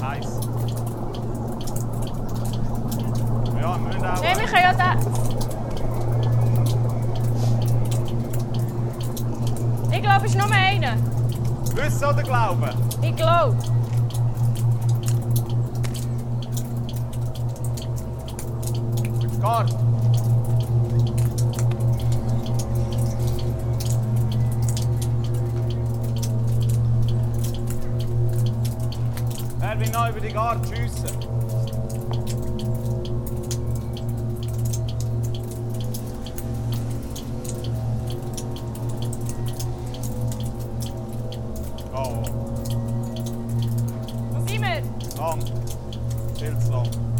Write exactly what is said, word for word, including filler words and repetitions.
Eis. Ja, wir müssen auch... Nein, wir können ja da... Ich glaube, es ist nur einer. Wissen oder glauben? Ich glaube. Mit Karte. Er will noch über die Karte schiessen. Oh. Wo sind wir? Lang. Viel zu lang.